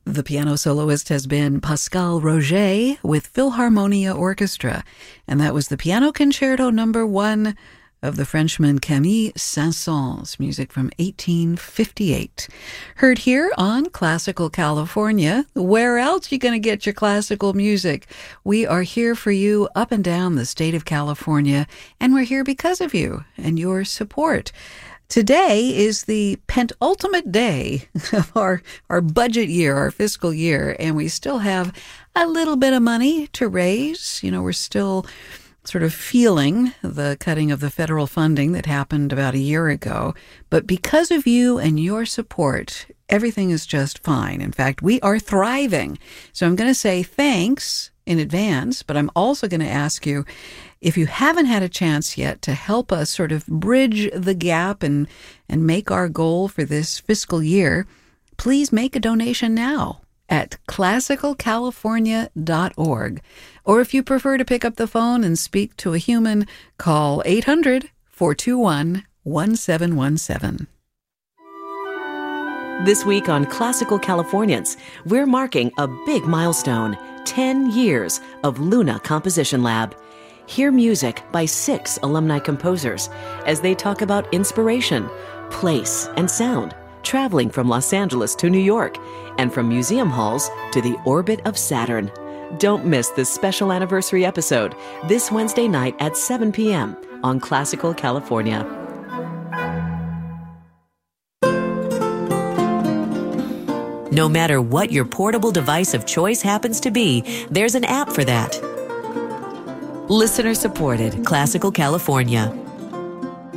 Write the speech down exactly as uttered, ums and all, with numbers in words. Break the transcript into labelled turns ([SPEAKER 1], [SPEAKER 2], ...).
[SPEAKER 1] The piano soloist has been Pascal Roger with Philharmonia Orchestra, and that was the Piano Concerto number one of the Frenchman Camille Saint-Saëns, music from eighteen fifty-eight. Heard here on Classical California. Where else are you going to get your classical music? We are here for you up and down the state of California, and we're here because of you and your support. Today is the penultimate day of our, our budget year, our fiscal year, and we still have a little bit of money to raise. You know, we're still sort of feeling the cutting of the federal funding that happened about a year ago. But because of you and your support, everything is just fine. In fact, we are thriving. So I'm going to say thanks in advance, but I'm also going to ask you, if you haven't had a chance yet to help us sort of bridge the gap and, and make our goal for this fiscal year, please make a donation now at classical california dot org. Or if you prefer to pick up the phone and speak to a human, call eight hundred, four two one, one seven one seven.
[SPEAKER 2] This week on Classical Californians, we're marking a big milestone, ten years of Luna Composition Lab. Hear music by six alumni composers as they talk about inspiration, place, and sound, traveling from Los Angeles to New York, and from museum halls to the orbit of Saturn. Don't miss this special anniversary episode this Wednesday night at seven p.m. on Classical California. No matter what your portable device of choice happens to be, there's an app for that. Listener supported Classical California.